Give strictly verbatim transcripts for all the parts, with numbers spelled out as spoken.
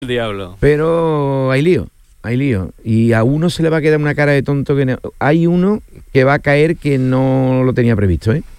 el diablo. Pero hay lío, hay lío. Y a uno se le va a quedar una cara de tonto. que no, Hay uno que va a caer que no lo tenía previsto, ¿eh?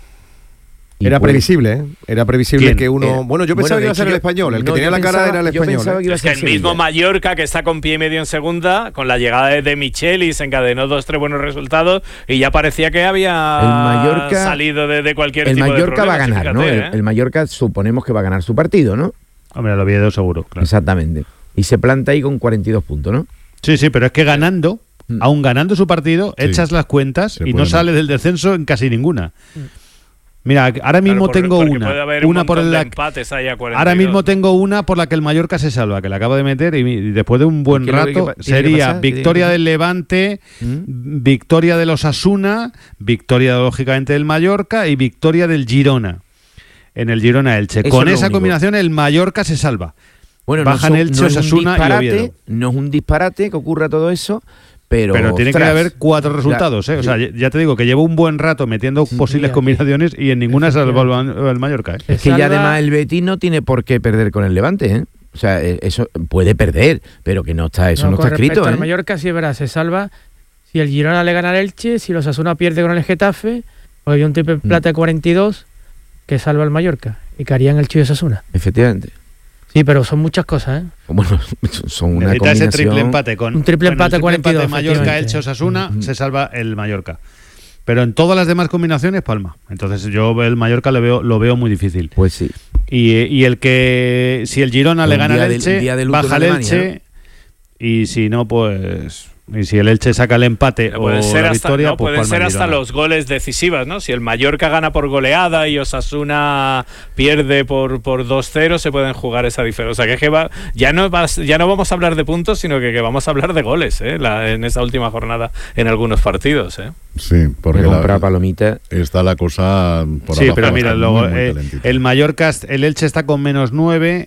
Y era puede... previsible, ¿eh? Era previsible ¿Quién? que uno... Era... Bueno, yo pensaba bueno, que iba a ser yo... el español. El no, que tenía la pensaba, cara era el español. ¿eh? Que es que el Sevilla. mismo Mallorca, que está con pie y medio en segunda, con la llegada de, de Michelis, encadenó dos, tres buenos resultados y ya parecía que había el Mallorca, salido de, de cualquier el tipo Mallorca de problema. va a ganar, fíjate, ¿no? ¿eh? El, el Mallorca suponemos que va a ganar su partido, ¿no? Hombre, el Oviedo seguro, claro. Exactamente. Y se planta ahí con cuarenta y dos puntos, ¿no? Sí, sí, pero es que ganando, mm. aún ganando su partido, sí. echas las cuentas y no sale del descenso en casi ninguna. Mm. Mira, ahora mismo claro, tengo una, una un por la ahora mismo tengo una por la que el Mallorca se salva, que la acabo de meter y, y después de un buen rato sería victoria del Levante, ¿Mm? victoria del Osasuna, victoria lógicamente del Mallorca y victoria del Girona. En el Girona Elche. Eso Con esa único. combinación el Mallorca se salva. Bueno, bajan no son, Elche, no Osasuna y Oviedo. No es un disparate que ocurra todo eso. Pero, pero tiene ostras, que haber cuatro resultados, ¿eh? O sea, ya te digo que llevo un buen rato metiendo sí, posibles sí, combinaciones y en ninguna se salva el Mallorca, ¿eh? Es que ya además el Betis no tiene por qué perder con el Levante, ¿eh? O sea, eso puede perder, pero que no está, eso no, no está escrito, ¿eh? El Mallorca sí, verá, se salva si el Girona le gana al Elche, si los Osasuna pierde con el Getafe, o hay un triple plata de cuarenta y dos que salva al Mallorca y que harían el Elche y Osasuna. Efectivamente. Sí, pero son muchas cosas, ¿eh? Bueno, son una Necesita combinación... ese triple empate con un triple empate bueno, el triple cuarenta y dos, empate Mallorca, Elche, Osasuna, uh-huh. se salva el Mallorca. Pero en todas las demás combinaciones, palma. Entonces yo el Mallorca lo veo, lo veo muy difícil. Pues sí. Y, y el que, si el Girona un le gana al Elche, del, baja el Elche, ¿no? Y si no, pues... Y si el Elche saca el empate o la hasta, victoria, no, pues pueden ser hasta los goles decisivos, ¿no? Si el Mallorca gana por goleada y Osasuna pierde por, por dos cero, se pueden jugar esa diferencia. O sea, que, que va, ya, no va, ya no vamos a hablar de puntos, sino que, que vamos a hablar de goles, ¿eh? La, en esa última jornada en algunos partidos, ¿eh? Sí, porque la, palomita. está la cosa por sí, abajo. Pero mira, luego, muy, muy eh, el Mallorca, el Elche está con menos nueve,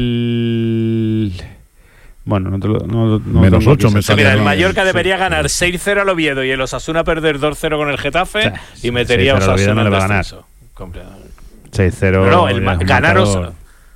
el... Bueno, no te lo, no, no menos ocho me sale. Mira, el Mallorca sí, debería ganar seis cero al Oviedo y el Osasuna perder dos cero con el Getafe sí, y metería a Osasuna en el descenso. seis cero. No, el ma- ganar Osasuna.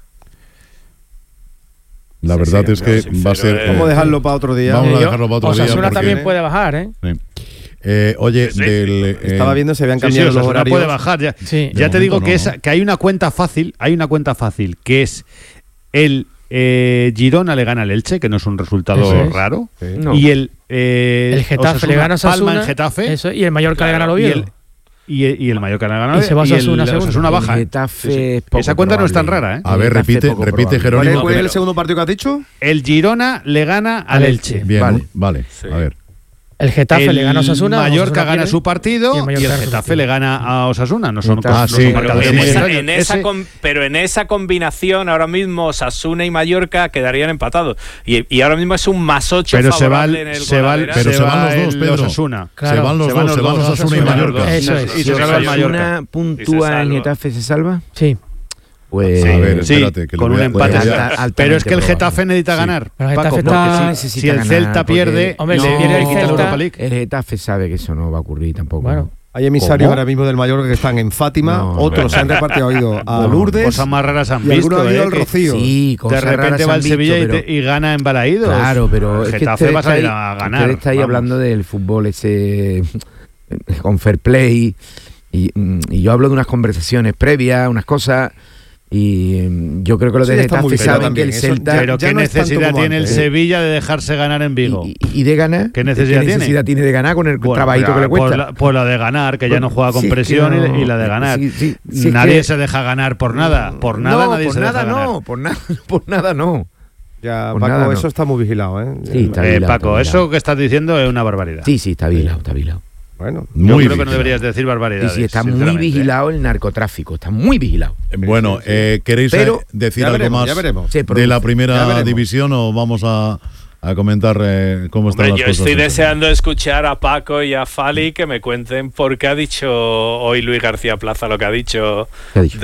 La sí, verdad sí, es que va a ser... Vamos a dejarlo para otro día. Vamos a dejarlo para otro Osasuna día. Osasuna también puede bajar, ¿eh? Sí. Eh, oye, sí. del, eh, estaba viendo se habían cambiado sí, sí, los horarios. puede bajar ya. Sí. Ya te digo no, que, es, que hay una cuenta fácil, hay una cuenta fácil que es el Eh, Girona le gana al Elche, que no es un resultado es. raro, sí. no. y el eh, el Getafe Osasuna, le gana a Osasuna, Palma en Getafe, eso, y el Mallorca claro, le gana al Oviedo. Y el, y, y el Mallorca le gana al Oviedo. Y se va a Osasuna, y el Osasuna baja. El Getafe sí, sí. Esa cuenta probable. no es tan rara, ¿eh? A ver, repite, repite Jerónimo. ¿Cuál es el segundo partido que has dicho? El Girona le gana al Elche. Bien, vale. vale. Sí. A ver. El Getafe el le gana a Osasuna. Mallorca Osasuna gana su partido y el, y el Getafe le gana a Osasuna. No son ah, no sí, son pero, en esa, en esa com, pero en esa combinación ahora mismo Osasuna y Mallorca quedarían empatados. Y, y ahora mismo es un más ocho pero favorable se va, en el se va, Pero se, se van va los dos, Pedro. Osasuna. Claro. Se van los se van dos, se van los Osasuna y Mallorca. Eso es. Y se salva el Mallorca. ¿Osasuna puntúa en Getafe se salva? Sí. Pues sí, a ver, espérate, sí, que con un empate. Pues alta, alta pero es que el Getafe probable. necesita sí. ganar. Pero el Paco, Getafe está... si, si el Celta pierde, hombre, no, si pierde el quita la Europa League. El Getafe sabe que eso no va a ocurrir tampoco. Bueno. Hay emisarios ¿Cómo? ahora mismo del Mallorca que están en Fátima, no, otros no. se han repartido, ha ido a no, Lourdes. Cosas más raras han y visto. algunos han ido eh, al Rocío. Sí, cosas de repente va el Sevilla visto, y, te, y gana en Balaídos. Claro, pero el es Getafe que va a salir ahí, a ganar. Usted está ahí vamos. hablando del fútbol ese con fair play y, y yo hablo de unas conversaciones previas, unas cosas. Y yo creo que los sí, de Getafe saben que el Celta... Pero ¿qué no necesidad tiene antes, el ¿eh? Sevilla de dejarse ganar en Vigo? ¿Y, y de ganar? ¿Qué necesidad, ¿Qué necesidad tiene? tiene de ganar con el bueno, trabajito que le cuesta? Por la, por la de ganar, que ya no juega con sí, presión es que no, y la de ganar. Sí, sí, sí, nadie que, se deja ganar por nada. Por nada no, nadie por se nada deja no, ganar. Por nada, por nada no. Ya, por Paco, nada, eso no. está muy vigilado, ¿eh? Sí, está eh vigilado, Paco, está eso que estás diciendo es una barbaridad. Sí, sí, está vigilado, está vigilado. Bueno, yo muy creo que no deberías decir barbaridades. Sí, sí, está muy vigilado el narcotráfico, está muy vigilado. Bueno, eh, ¿queréis Pero, decir algo veremos, más sí, de la primera división o vamos a, a comentar eh, cómo están Hombre, las yo cosas? estoy deseando escuchar a Paco y a Fali que me cuenten por qué ha dicho hoy Luis García Plaza lo que ha dicho, ¿Qué ha dicho?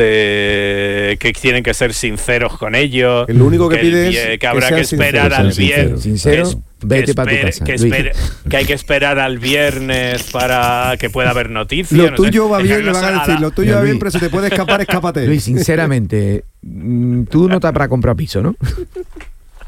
De que tienen que ser sinceros con ellos. Lo único que, que pide el, es que, que habrá que, que esperar sinceros, al Sincero, viernes. sincero vete para tu casa. Que, espere, que hay que esperar al viernes para que pueda haber noticias. Lo no tuyo sé. va bien, le van a decir, lo tuyo Luis, va bien, pero si te puede escapar, escápate. Luis, sinceramente, tú no te habrás comprado piso, ¿no?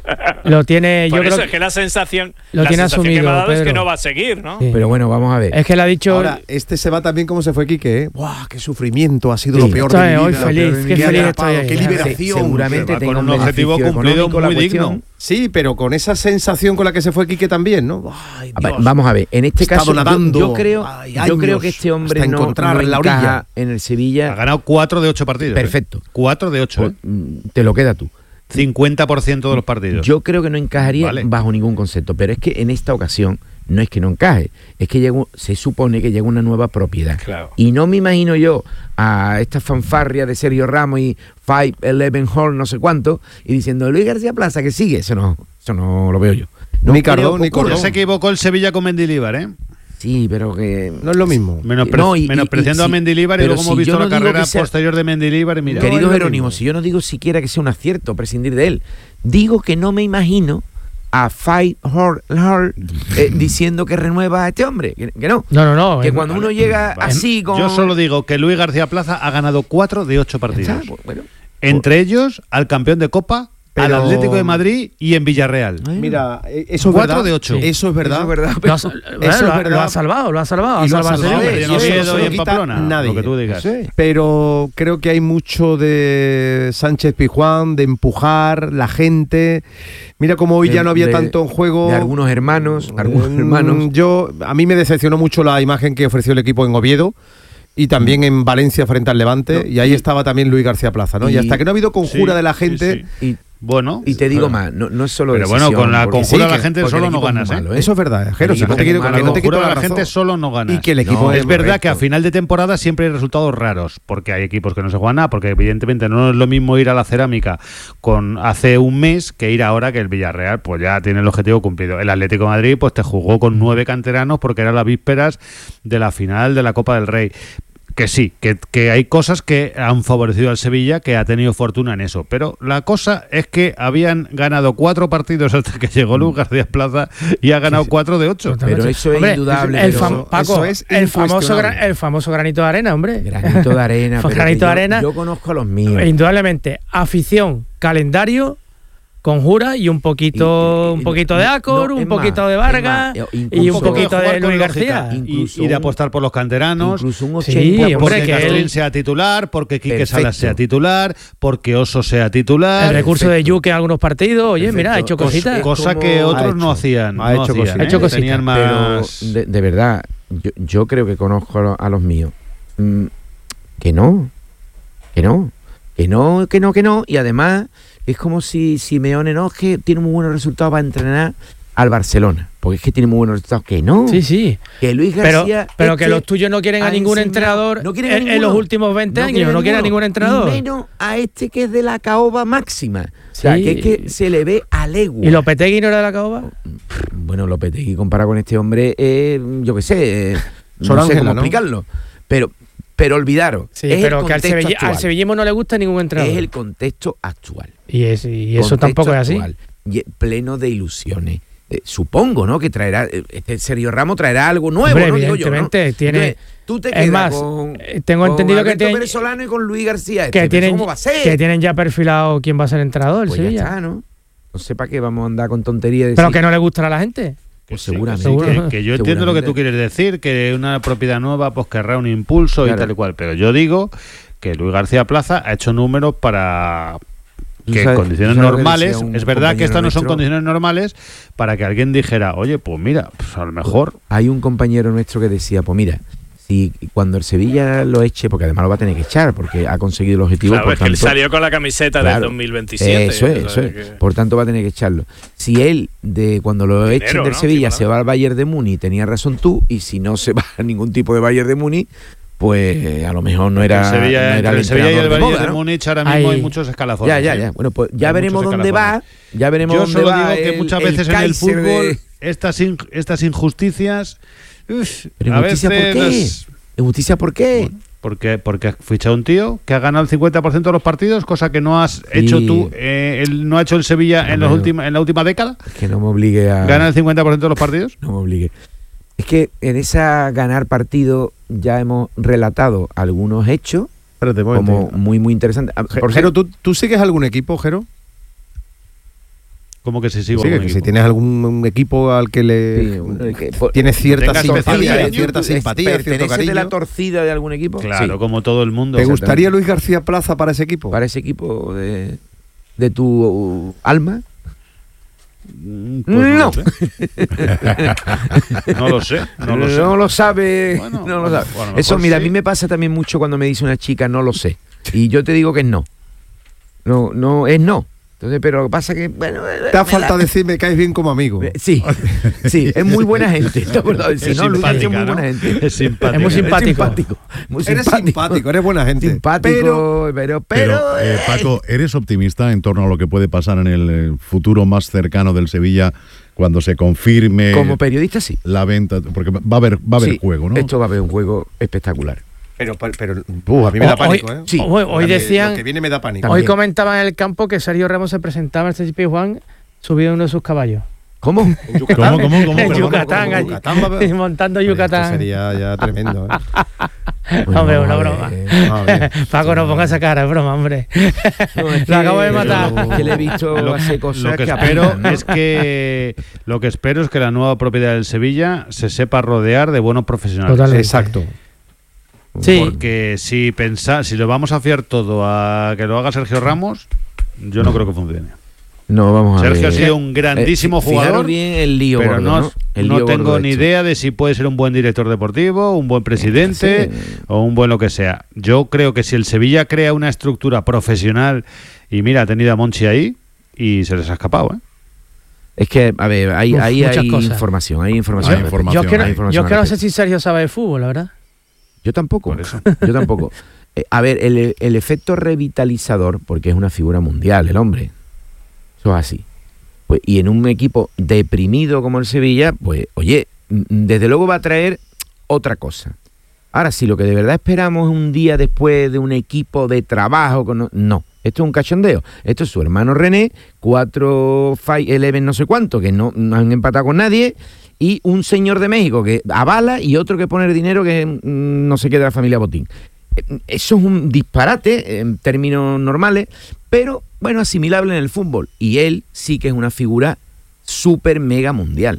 lo tiene. Por yo eso creo es que la sensación, lo la tiene sensación asumido, que me ha dado Pedro. es que no va a seguir, ¿no? Sí. Pero bueno, vamos a ver. Es que le ha dicho. Ahora, este se va también como se fue Quique, ¿eh? ¡Buah, qué sufrimiento! Ha sido Sí. lo peor Estoy de mi hoy vida. feliz, Qué qué feliz atrapado, estoy ¡Qué ahí. liberación! Seguramente va tenga con un un objetivo beneficio cumplido económico la muy cuestión. digno. Sí, pero con esa sensación con la que se fue Quique también, ¿no? Ay, A ver, Dios. Vamos a ver, en este He estado caso yo- nadando, yo, creo, ay, yo años creo que este hombre hasta no, encontrar no la encaja orilla. en el Ha Sevilla. ganado cuatro de ocho partidos. Perfecto. ¿eh? cuatro de ocho. Pues, ¿eh? mm, te lo queda tú. cincuenta por ciento de los partidos. Yo creo que no encajaría Vale. bajo ningún concepto, pero es que en esta ocasión no es que no encaje, es que llegó, se supone que llega una nueva propiedad. Claro. Y no me imagino yo a esta fanfarria de Sergio Ramos y Five Eleven Hall, no sé cuánto, y diciendo Luis García Plaza que sigue. Eso no, eso no lo veo yo. No Ni creo Cardón, que ni ocurra. Ya Cordón. se equivocó el Sevilla con Mendilibar, ¿eh? Sí, pero que... No es lo mismo. Menospre- No, y- y- menospreciando y a si- Mendilibar y pero luego si hemos visto yo no la digo carrera que sea- posterior de Mendilibar y mira. No, es Querido lo Jerónimo, mismo. si yo no digo siquiera que sea un acierto prescindir de él, digo que no me imagino a Five Hall Hall, eh, diciendo que renueva a este hombre, que, que no. No, no, no. Que es- cuando uno llega Vale. así con... Yo solo digo que Luis García Plaza ha ganado cuatro de ocho Ya partidos. está, pues, bueno. Entre ellos al campeón de Copa, al Pero- Atlético de Madrid y en Villarreal. Bueno. Mira, eh, eso es Cuatro verdad. de ocho. Eso es verdad. Eso es verdad, Lo pero- ha, sal- Eso bueno, es lo ha- verdad. lo ha salvado, lo ha salvado. Y ha lo ha salvado al salvado, Sevilla. y en y eso Oviedo no se y lo en quita Pamplona, nadie. lo que tú digas. Sí. Pero creo que hay mucho de Sánchez Pizjuán, de empujar la gente. Mira cómo hoy De- ya no había de- tanto en juego. de algunos hermanos, algunos Mm, hermanos. Yo, a mí me decepcionó mucho la imagen que ofreció el equipo en Oviedo y también en Valencia frente al Levante. No, y ahí y- estaba también Luis García Plaza, ¿no? Y, y- hasta que no ha habido conjura Sí, de la sí, gente. sí. Y, Bueno, y te digo pero- más, no, no es solo Pero bueno, decisión, con la porque- conjura sí, la que- gente porque solo el no equipo es ganas, muy ¿eh? malo, Eso es verdad, Jero, El si no equipo te quiero es que muy no malo. te la quito conjura la de la razón. gente solo no gana. Y que el equipo No, es Es verdad correcto. que a final de temporada siempre hay resultados raros, porque hay equipos que no se juegan nada, porque evidentemente no es lo mismo ir a la Cerámica con hace un mes que ir ahora, que el Villarreal pues ya tiene el objetivo cumplido. El Atlético de Madrid pues te jugó con nueve canteranos porque eran las vísperas de la final de la Copa del Rey. Que sí, que, que hay cosas que han favorecido al Sevilla, que ha tenido fortuna en eso. Pero la cosa es que habían ganado cuatro partidos hasta que llegó Luis García Plaza y ha ganado cuatro de ocho. Pero eso es Hombre, indudable. El, pero- fam- Paco, eso es el, famoso incuestionable. gra- el famoso granito de arena, hombre. Granito de arena. Fue pero granito que de yo- arena. Yo conozco a los míos. Indudablemente, afición, calendario, conjura y un poquito, Y- y- un y- poquito de Acor, no, un es poquito más, de es Vargas más, y incluso- un poquito de jugar con Luis lógica García. y, Incluso y de un- apostar por los canteranos. Incluso un Sí, ochenta por ciento. hombre, Porque que Gastrín él- sea titular, porque Quique Perfecto. Salas sea titular, porque Oso sea titular. El recurso de perfecto. Yuque en algunos partidos, oye, mira, ha hecho Perfecto. cositas. Cos- Cosa como- que otros ha no hecho, hacían. ha no hecho hacían, cositas. ¿eh? Ha hecho cositas. Tenían Pero más. de, de verdad, yo, yo creo que conozco a lo- a los míos. Mm, que no, que no, que no, que no, que no. Y además es como si Simeone no, es que tiene muy buenos resultados para entrenar al Barcelona. Porque es que tiene muy buenos resultados. Que no. Sí, sí. Que Luis Pero, García. pero es que los tuyos no quieren a ha ningún enseñado- entrenador no quieren a en, en ninguno. los últimos veinte No años, no quieren a ningún entrenador. Y menos a este que es de la caoba máxima. O sea, Sí. que es que se le ve a legua. ¿Y Lopetegui no era de la caoba? Bueno, Lopetegui comparado con este hombre, eh, yo qué sé, eh, no Son sé Ángela, cómo ¿no? explicarlo. Pero, pero olvidaros, Sí, es pero el que al, contexto sevilla- actual. al sevillismo no le gusta ningún entrenador. Es el contexto actual. Y, es- y eso Contexto tampoco es así. actual. Y pleno de ilusiones. Eh, supongo, ¿no? Que traerá, eh, este Sergio Ramos traerá algo nuevo, Hombre, ¿no? Digo yo, ¿no? evidentemente, tiene- Entonces, tú te es quedas más, con, eh, tengo con entendido que Alberto tienen- Pérez Solano y con Luis García. Que Este, pero tienen, ¿cómo va a ser? que tienen ya perfilado quién va a ser entrenador, el Pues ya Sevilla. está, ¿no? No sé para qué vamos a andar con tonterías de Pero decir- que no le gustará a la gente. Pues Sí, seguramente. seguro. Que, que yo entiendo lo que tú Seguramente. quieres decir, que una propiedad nueva pues querrá un impulso Claro. y tal y cual. Pero yo digo que Luis García Plaza ha hecho números para Tú que en sabes- condiciones tú sabes lo que normales, decía un es verdad que compañero estas no son nuestro- condiciones normales, para que alguien dijera, oye, pues mira, pues a lo mejor. Hay un compañero nuestro que decía, pues mira, si cuando el Sevilla lo eche, porque además lo va a tener que echar, porque ha conseguido el objetivo, Claro, por es que él tanto, salió con la camiseta claro, del dos mil veintisiete. eso es, o eso sea es. que- Por tanto va a tener que echarlo. Si él, de cuando lo Dinero, echen del ¿no? Sevilla, Encima, se ¿no? va al Bayern de Múnich, tenía razón tú, y si no se va a ningún tipo de Bayern de Múnich, pues a lo mejor no era, el Sevilla, no era entre el el Sevilla y el entrenador de Bayern moda, de ¿no? Múnich ahora mismo hay, Hay- muchos escalafones. Ya, ya, ¿eh? ya. Bueno, pues ya Hay veremos muchos dónde va. escalafones. Ya veremos Yo dónde solo va digo que el- muchas el veces en el Kaiser fútbol de- estas, in- estas injusticias. uf, Pero a injusticia, ¿por veces qué? las- ¿Injusticia por qué? Porque, porque has fichado un tío que ha ganado el cincuenta por ciento de los partidos, cosa que no has hecho tú, eh, el- no ha hecho el Sevilla en, los Hombre, última- en la última década. Es que no me obligue a... Gana el cincuenta por ciento de los partidos. No me obligue. Es que en esa ganar partido ya hemos relatado algunos hechos Espérate, un como momentito. muy, muy interesantes. Ah, Je- Por Jero, cierto, ¿tú, ¿tú sigues algún equipo, Jero? como que si sigo sí, algún que equipo. si tienes algún equipo al que le Sí, que, por, tienes cierta tengas simpatía, especial cierta simpatía, cierto ¿perteneces cariño. de la torcida de algún equipo? Claro, Sí. como todo el mundo. ¿Te gustaría Luis García Plaza para ese equipo? Para ese equipo de, de tu uh, alma. Mm, pues no. No. Lo sé. no lo sé. No lo sé. No lo sabe. Bueno, no lo sabe. bueno, Eso, mira, sí. a mí me pasa también mucho cuando me dice una chica no lo sé. Y yo te digo que es no. No, no, es no. Entonces, pero lo que pasa que, bueno... Te ha falta decir me caes bien como amigo. Sí, sí, es muy buena gente. ¿Te acuerdas? Si Es no, Luis García es muy simpática, buena ¿no? gente. Es simpática. Es muy Es simpático. simpático. Muy Eres simpático, eres buena gente. Simpático, pero, pero... Pero, eh, eh, Paco, ¿eres optimista en torno a lo que puede pasar en el eh, futuro más cercano del Sevilla cuando se confirme como periodista, sí. la venta? Porque va a haber, va a haber Sí, juego, ¿no? Esto va a haber un juego espectacular. Pero, pero, pero uh, a mí me da Hoy- pánico, ¿eh? sí. Hoy, hoy A mí decían, Lo que viene me da pánico. hoy También. comentaban en el campo que Sergio Ramos se presentaba al Sánchez Pizjuán subido en uno de sus caballos. ¿Cómo? ¿En Yucatán? ¿Cómo, cómo, cómo? En Perdón, Yucatán, ¿cómo? allí. Yucatán va a ver. Montando Esto Yucatán. sería ya tremendo, ¿eh? Bueno, Hombre, vamos una a broma. ver. Ah, bien. Paco, no ponga esa cara, es broma, hombre. No, es Lo acabo de que- matar. es que le he visto Lo, hacer cosas lo que que espero apenas, ¿no? es que lo que espero es que la nueva propiedad del Sevilla se sepa rodear de buenos profesionales. Totalmente. Exacto. Sí. Porque si pensar, si lo vamos a fiar todo a que lo haga Sergio Ramos, yo no creo que funcione. No, vamos a Sergio ver. ha sido un grandísimo Eh, fi- fijaros jugador, bien el lío pero gordo, no, ¿no? El no lío tengo gordo ni hecho. idea de si puede ser un buen director deportivo, un buen presidente Sí. o un buen lo que sea. Yo creo que si el Sevilla crea una estructura profesional y mira, ha tenido a Monchi ahí y se les ha escapado, ¿eh? Es que, a ver, ahí, Uf, ahí muchas hay cosas. información, hay información. Hay información, Yo, que no, hay información yo al que no sé respecto. si Sergio sabe de fútbol, la verdad. Yo tampoco. Por eso. Yo tampoco. Eh, a ver, el, el efecto revitalizador, porque es una figura mundial, el hombre. Eso es así. Pues, y en un equipo deprimido como el Sevilla, pues, oye, mm, desde luego va a traer otra cosa. Ahora, si lo que de verdad esperamos un día después de un equipo de trabajo, con, no, esto es un cachondeo. Esto es su hermano René, cuatro Five Eleven no sé cuánto, que no, no han empatado con nadie, y un señor de México que avala y otro que pone el dinero que mm, no sé qué de la familia Botín. Eh, Eso es un disparate en términos normales, pero bueno, asimilable en el fútbol. Y él sí que es una figura súper mega mundial.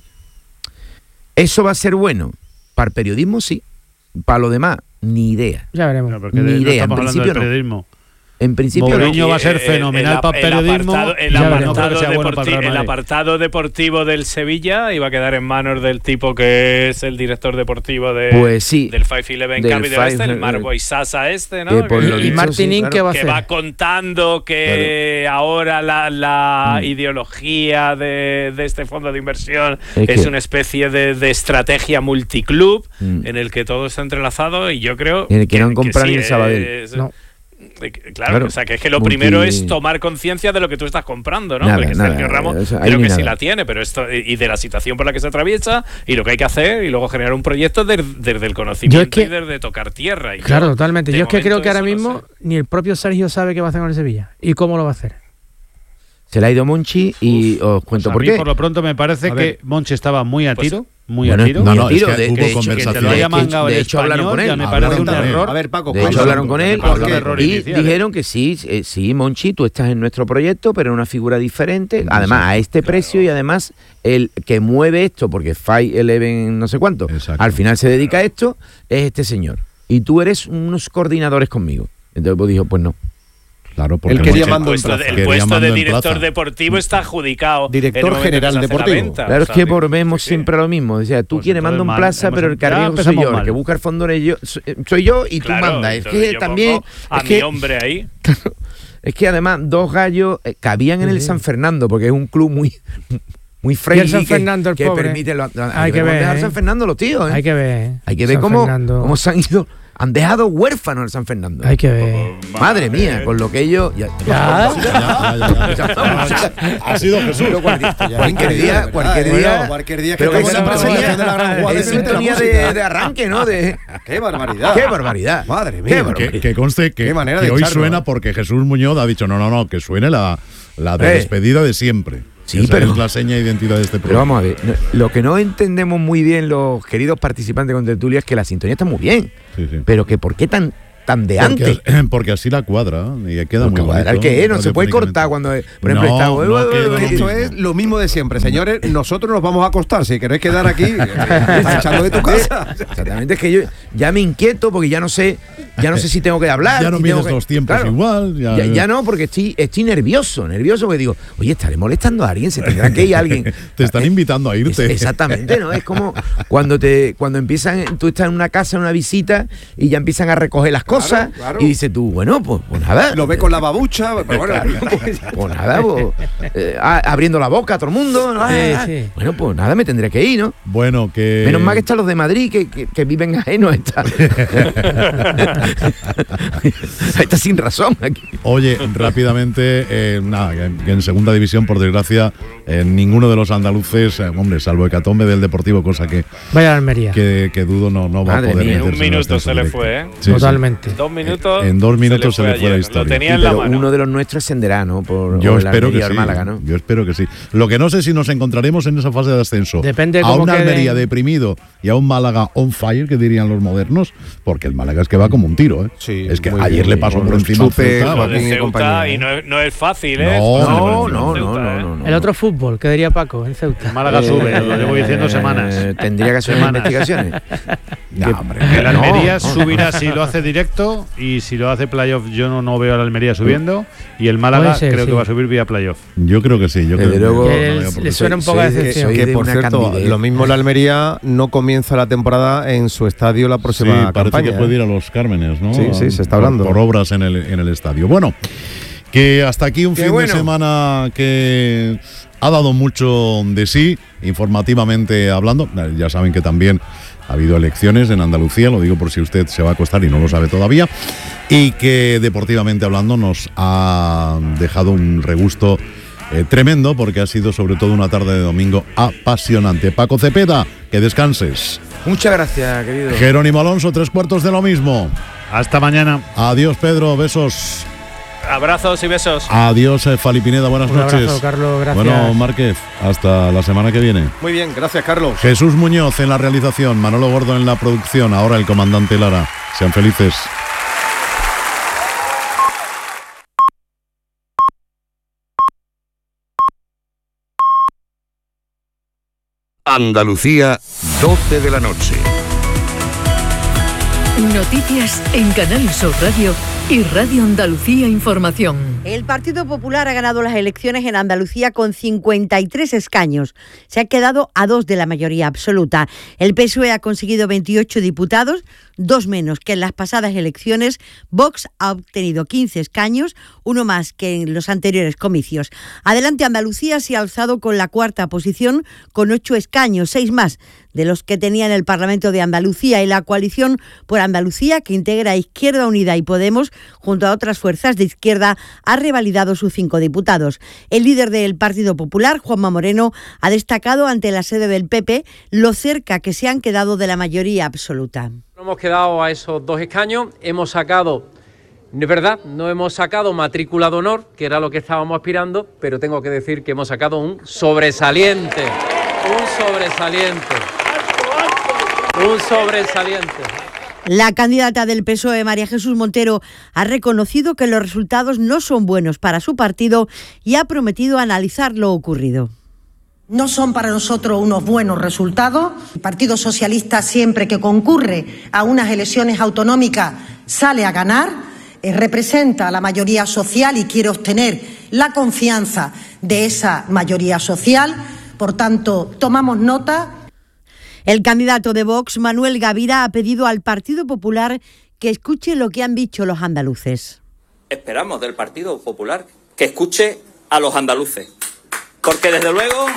¿Eso va a ser bueno? Para el periodismo sí, para lo demás ni idea. Ya veremos. No, porque Ni de- no idea, estamos en hablando principio del no. periodismo. En principio no. Mourinho va a ser Eh, fenomenal el- para el el periodismo. apartado- El Ya veremos. No creo que apartado, sea bueno para deporti- el Real el Madrid. apartado deportivo del Sevilla iba a quedar en manos del tipo que es el director deportivo de, Pues sí. del Five Eleven Del Capital este, Five- el Marco Isasa este, ¿no? Que por Que- lo Y dicho, Martín sí, ¿qué va a que hacer? va contando que ahora la, la Mm. ideología de, de este fondo de inversión Es es, que- una especie de, de estrategia multiclub Mm. en el que todo está entrelazado y yo creo En el que no han comprado sí, ni el Sabadell. es- No. eh, Claro, Claro. o sea, que es que lo Multi- primero es tomar conciencia de lo que tú estás comprando, ¿no? Nada, Porque nada, Sergio Ramos eso, ahí creo ni que sí nada. la tiene, pero esto y de la situación por la que se atraviesa y lo que hay que hacer y luego generar un proyecto de- desde el conocimiento Yo es que- y desde tocar tierra. Y Claro, yo, totalmente. de Yo es que creo momento que ahora eso no mismo sé. ni el propio Sergio sabe qué va a hacer con el Sevilla y cómo lo va a hacer. Se le ha ido Monchi y os cuento Pues a por mí, qué. por lo pronto, me parece A que ver. Monchi estaba muy a Pues- tiro, muy Bueno, a tiro. No, no, muy a es tiro, que de- hubo de hecho, que te conversación. lo haya de- mangado de el hecho, hablaron con español, él. ya me Hablaron parece un también. error. A ver, Paco, De hecho, cuéntanos. hablaron con él Me parece un y error inicial, ¿eh? dijeron que sí, eh, sí, Monchi, tú estás en nuestro proyecto, pero una figura diferente. Además, a este precio y además el que mueve esto, porque Five Eleven no sé cuánto, Exacto. al final se dedica a esto, es este señor. Y tú eres unos coordinadores conmigo. Entonces pues dijo, pues no. Claro, porque Él quería Monchi- El mando en puesto, plaza. de, el Quería puesto mando de en director plaza. deportivo está adjudicado. Director en el momento que general se hace la deportivo. venta. Claro, O es sea, que digo, volvemos sí, sí. siempre a lo mismo. O sea, tú Pues quieres mando en entonces mal, plaza, hemos- pero el ya carrilero soy empezamos yo. El mal. que busca el fondo eres yo, soy soy yo y tú Claro, mandas. Es entonces que yo también. pongo a Es mi que, hombre ahí. es que además, dos gallos eh, cabían en el San Fernando, porque es un club muy. Muy friendly San que- Fernando, el que, pobre. permite lo- lo- Hay que ver, dejar ¿eh? San Fernando los tíos, ¿eh? Hay que ver. Hay que ver San cómo, Fernando. cómo se han ido, han dejado huérfanos el San Fernando. Hay que ver. Madre mía, con lo que ellos. Ya, Ya. Ya, ya, ya, ya. Ha sido Jesús. Pero cualquier, Cualquier día, cualquier día. cualquier día que Pero que estamos en esa presentación sintonía- de la gran jugada esa de mete la sintonía música. de, de arranque, ¿no? De, ¡Qué barbaridad! ¡Qué barbaridad! Madre ¡Qué mía! barbaridad! Que, que conste que, Qué manera que de hoy echarlo, suena ¿eh? porque Jesús Muñoz ha dicho no, no, no, que suene la, la de Eh. despedida de siempre. Sí, Esa pero- es la seña de identidad de este Pero programa. vamos a ver, no- lo que no entendemos muy bien los queridos participantes con tertulia es que la sintonía está muy bien, Sí, sí. pero que por qué tan tan de porque, antes. Porque así la cuadra y queda porque muy bonito. ¿El qué? No se puede cortar cuando, por ejemplo, no, está... No esto es lo mismo de siempre, señores. Nosotros nos vamos a acostar. Si queréis quedar aquí, estás echando de tu casa. Exactamente, es que yo ya me inquieto porque ya no sé, ya no sé si tengo que hablar. Ya no si mides que, los tiempos claro, igual. Ya, ya, ya no, porque estoy, estoy nervioso, nervioso porque digo, oye, estaré molestando a alguien, se tendrá que ir alguien. Te están invitando a irte. Es, exactamente, ¿no? Es como cuando te, cuando empiezan, tú estás en una casa, en una visita, y ya empiezan a recoger las claro, cosas, claro. y dices tú, bueno, pues, pues nada. Lo ve con la babucha, pero bueno, claro, pues, pues nada, pues, eh, abriendo la boca a todo el mundo. ¿no? Sí, ah, sí. Bueno, pues nada, me tendré que ir, ¿no? Bueno, que... Menos mal que están los de Madrid, que, que, que viven ajenos. Está. Está sin razón aquí. Oye, rápidamente, eh, nada, que en segunda división, por desgracia, eh, ninguno de los andaluces, eh, hombre, salvo Hecatombe del Deportivo, cosa que... Vaya a Almería. Que, que dudo no, no va Madre a poder mía. En un meterse en minuto el se le directo. fue, ¿eh? Sí, Totalmente. sí. Dos minutos. En dos minutos se le fue, ayer. la historia. Lo tenía Sí, en la pero mano. uno de los nuestros ascenderá, ¿no? Por, Yo o el espero que Almería o el sí. Málaga, ¿no? Yo espero que sí. Lo que no sé si nos encontraremos en esa fase de ascenso. Depende de a cómo un queden. Almería deprimido y a un Málaga on fire, que dirían los modernos, porque el Málaga es que va como un tiro, ¿eh? Sí, es que muy ayer bien, le pasó con por los encima al chupes, Ceuta, Lo Joaquín de y Ceuta, compañía, y ¿eh? no, es- no es fácil, ¿eh? No, Fácil, no, pero no, Ceuta, no, ¿eh? no, no. El otro fútbol, que diría Paco, en Ceuta. Málaga sube, lo llevo diciendo Eh, semanas. Tendría que hacer Semanas. investigaciones. No, hombre, El Almería no, no, subirá si lo hace directo y si lo hace playoff yo no, no veo al Almería subiendo y el Málaga Puede ser, creo sí. que va a subir vía playoff. yo creo que sí. Yo Desde creo luego- que Que no el- había por le qué. suena un poco a soy de- decepción. soy Que de por una cierto, candidez. lo mismo la Almería no comienza la temporada en su estadio la Sí, próxima parece campaña. que puede ¿eh? ir a los Cármenes, ¿no? Sí, sí, se está Por- hablando. Por, obras en el, en el estadio. Bueno, que hasta aquí un Qué fin bueno. de semana que ha dado mucho de sí, informativamente hablando. Ya saben que también ha habido elecciones en Andalucía, lo digo por si usted se va a acostar y no lo sabe todavía, y que deportivamente hablando nos ha dejado un regusto eh, tremendo, porque ha sido sobre todo una tarde de domingo apasionante. Paco Cepeda, que descanses. Muchas gracias, querido. Jerónimo Alonso, tres cuartos de lo mismo. Hasta mañana. Adiós, Pedro, besos. Abrazos y besos. Adiós, eh, Fali Pineda, buenas Un noches. abrazo, Carlos, gracias. Bueno, Márquez, hasta la semana que viene. Muy bien, gracias, Carlos. Jesús Muñoz en la realización, Manolo Gordo en la producción, ahora el comandante Lara. Sean felices. Andalucía, doce de la noche. Noticias en Canal Sur Radio y Radio Andalucía Información. El Partido Popular ha ganado las elecciones en Andalucía con cincuenta y tres escaños. Se ha quedado a dos de la mayoría absoluta. El P S O E ha conseguido veintiocho diputados, dos menos que en las pasadas elecciones. Vox ha obtenido quince escaños, uno más que en los anteriores comicios. Adelante Andalucía se ha alzado con la cuarta posición con ocho escaños, seis más de los que tenía en el Parlamento de Andalucía, y la coalición por Andalucía, que integra Izquierda Unida y Podemos, junto a otras fuerzas de izquierda, ha revalidado sus cinco diputados. El líder del Partido Popular, Juanma Moreno, ha destacado ante la sede del P P lo cerca que se han quedado de la mayoría absoluta. Hemos quedado a esos dos escaños, hemos sacado, no es verdad, no hemos sacado matrícula de honor, que era lo que estábamos aspirando, pero tengo que decir que hemos sacado un sobresaliente, un sobresaliente, un sobresaliente. La candidata del P S O E, María Jesús Montero, ha reconocido que los resultados no son buenos para su partido y ha prometido analizar lo ocurrido. No son para nosotros unos buenos resultados. El Partido Socialista, siempre que concurre a unas elecciones autonómicas, sale a ganar, eh, representa a la mayoría social y quiere obtener la confianza de esa mayoría social. Por tanto, tomamos nota. El candidato de Vox, Manuel Gavira, ha pedido al Partido Popular que escuche lo que han dicho los andaluces. Esperamos del Partido Popular que escuche a los andaluces, porque desde luego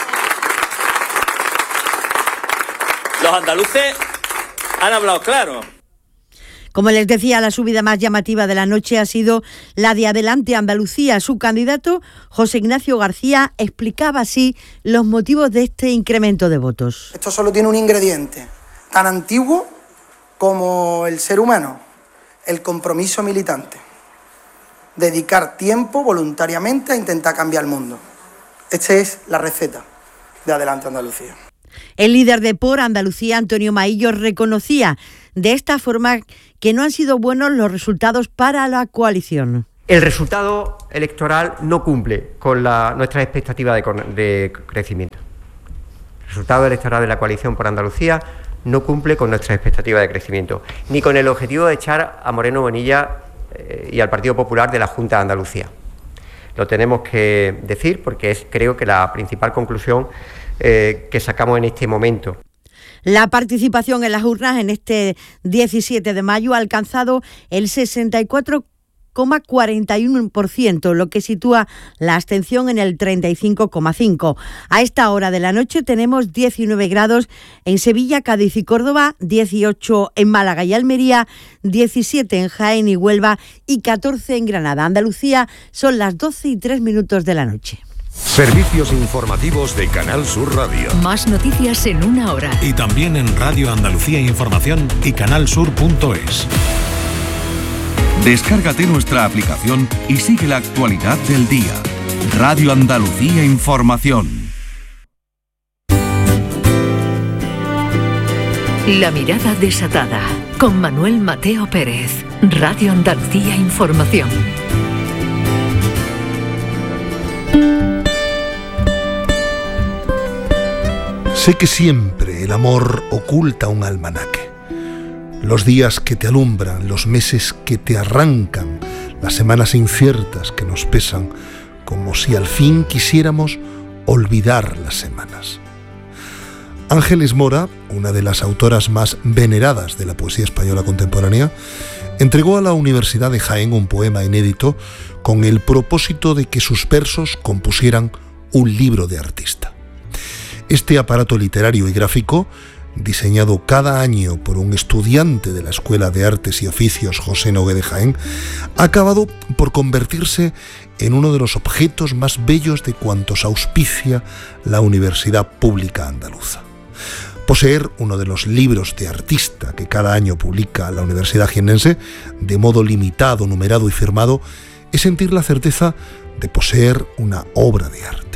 los andaluces han hablado claro. Como les decía, la subida más llamativa de la noche ha sido la de Adelante Andalucía. Su candidato, José Ignacio García, explicaba así los motivos de este incremento de votos. Esto solo tiene un ingrediente tan antiguo como el ser humano, el compromiso militante. Dedicar tiempo voluntariamente a intentar cambiar el mundo. Esta es la receta de Adelante Andalucía. El líder de Por Andalucía, Antonio Maillo, reconocía de esta forma que no han sido buenos los resultados para la coalición. El resultado electoral no cumple con la, nuestras expectativas de, de crecimiento. El resultado electoral de la coalición por Andalucía no cumple con nuestras expectativas de crecimiento, ni con el objetivo de echar a Moreno Bonilla eh, y al Partido Popular de la Junta de Andalucía. Lo tenemos que decir porque es, creo que, la principal conclusión eh, que sacamos en este momento. La participación en las urnas en este diecisiete de mayo ha alcanzado el sesenta y cuatro coma cuarenta y uno por ciento, lo que sitúa la abstención en el treinta y cinco coma cinco por ciento. A esta hora de la noche tenemos diecinueve grados en Sevilla, Cádiz y Córdoba, dieciocho en Málaga y Almería, diecisiete en Jaén y Huelva y catorce en Granada. Andalucía, son las doce y tres minutos de la noche. Servicios informativos de Canal Sur Radio. Más noticias en una hora. Y también en Radio Andalucía Información y canalsur punto es. Descárgate nuestra aplicación y sigue la actualidad del día. Radio Andalucía Información. La mirada desatada con Manuel Mateo Pérez. Radio Andalucía Información. Sé que siempre el amor oculta un almanaque. Los días que te alumbran, los meses que te arrancan, las semanas inciertas que nos pesan, como si al fin quisiéramos olvidar las semanas. Ángeles Mora, una de las autoras más veneradas de la poesía española contemporánea, entregó a la Universidad de Jaén un poema inédito con el propósito de que sus versos compusieran un libro de artista. Este aparato literario y gráfico, diseñado cada año por un estudiante de la Escuela de Artes y Oficios José Nogué de Jaén, ha acabado por convertirse en uno de los objetos más bellos de cuantos auspicia la Universidad Pública Andaluza. Poseer uno de los libros de artista que cada año publica la Universidad Jiennense, de modo limitado, numerado y firmado, es sentir la certeza de poseer una obra de arte.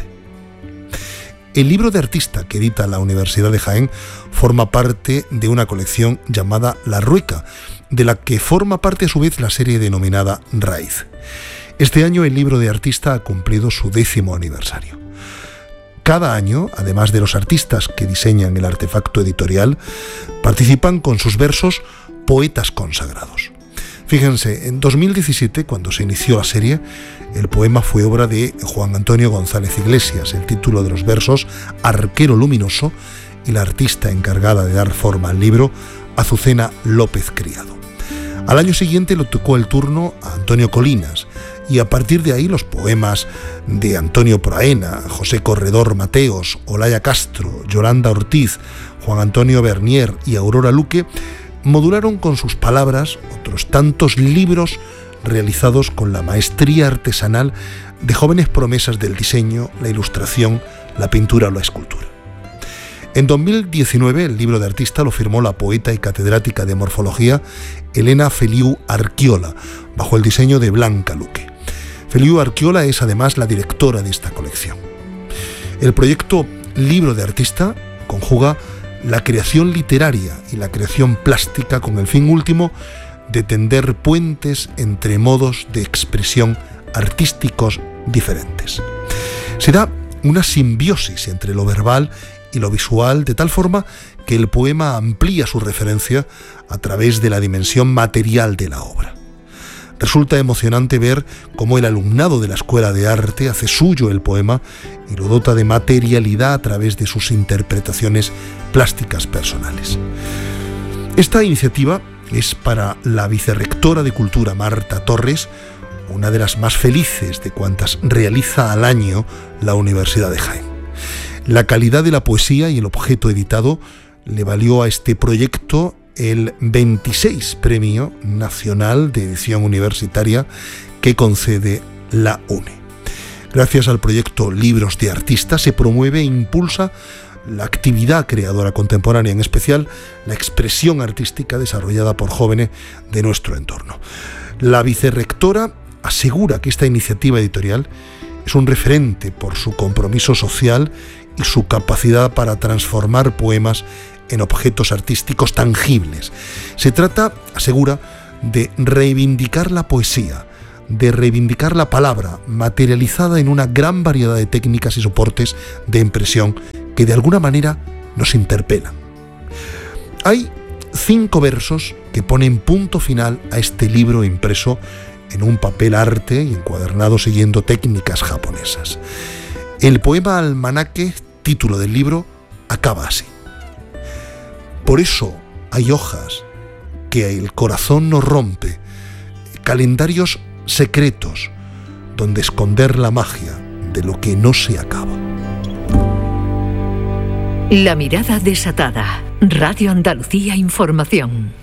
El libro de artista que edita la Universidad de Jaén forma parte de una colección llamada La Rueca, de la que forma parte a su vez la serie denominada Raíz. Este año el libro de artista ha cumplido su décimo aniversario. Cada año, además de los artistas que diseñan el artefacto editorial, participan con sus versos poetas consagrados. Fíjense, en dos mil diecisiete, cuando se inició la serie, el poema fue obra de Juan Antonio González Iglesias, el título de los versos Arquero Luminoso, y la artista encargada de dar forma al libro, Azucena López Criado. Al año siguiente le tocó el turno a Antonio Colinas, y a partir de ahí los poemas de Antonio Proaena, José Corredor Mateos, Olaya Castro, Yolanda Ortiz, Juan Antonio Bernier y Aurora Luque modularon con sus palabras otros tantos libros realizados con la maestría artesanal de jóvenes promesas del diseño, la ilustración, la pintura o la escultura. En dos mil diecinueve el libro de artista lo firmó la poeta y catedrática de morfología Elena Feliu Arquiola, bajo el diseño de Blanca Luque. Feliu Arquiola es además la directora de esta colección. El proyecto Libro de Artista conjuga la creación literaria y la creación plástica con el fin último de tender puentes entre modos de expresión artísticos diferentes. Se da una simbiosis entre lo verbal y lo visual, de tal forma que el poema amplía su referencia a través de la dimensión material de la obra. Resulta emocionante ver cómo el alumnado de la Escuela de Arte hace suyo el poema y lo dota de materialidad a través de sus interpretaciones plásticas personales. Esta iniciativa es para la vicerrectora de Cultura, Marta Torres, una de las más felices de cuantas realiza al año la Universidad de Jaén. La calidad de la poesía y el objeto editado le valió a este proyecto el veintiséis Premio Nacional de Edición Universitaria que concede la UNE. Gracias al proyecto Libros de Artista se promueve e impulsa la actividad creadora contemporánea, en especial la expresión artística desarrollada por jóvenes de nuestro entorno. La vicerrectora asegura que esta iniciativa editorial es un referente por su compromiso social y su capacidad para transformar poemas en objetos artísticos tangibles. Se trata, asegura, de reivindicar la poesía, de reivindicar la palabra materializada en una gran variedad de técnicas y soportes de impresión que de alguna manera nos interpelan. Hay cinco versos que ponen punto final a este libro impreso en un papel arte y encuadernado siguiendo técnicas japonesas. El poema Almanaque, título del libro, acaba así. Por eso hay hojas que el corazón nos rompe, calendarios secretos donde esconder la magia de lo que no se acaba. La mirada desatada. Radio Andalucía Información.